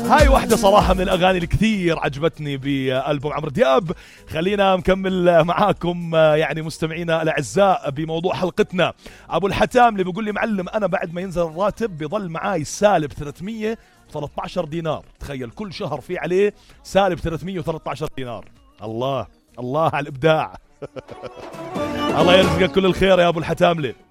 هاي واحدة صراحة من الأغاني الكثير عجبتني بألبوم عمرو دياب. خلينا نكمل معاكم يعني مستمعينا الأعزاء بموضوع حلقتنا. أبو الحتام اللي بيقول لي معلم أنا بعد ما ينزل الراتب بيضل معاي سالب 313 دينار. تخيل كل شهر في عليه سالب 313 دينار. الله الله على الإبداع. الله يرزقك كل الخير يا أبو الحتام لي.